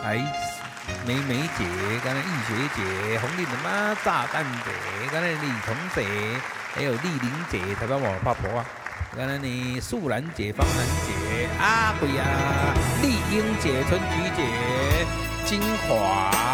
还梅姐，刚才易学姐，红丽的妈炸弹姐，刚才李彤姐，还有丽玲姐，台湾我八婆啊。刚才呢，素兰姐、方兰姐、阿贵啊、丽英姐、春菊姐、金华。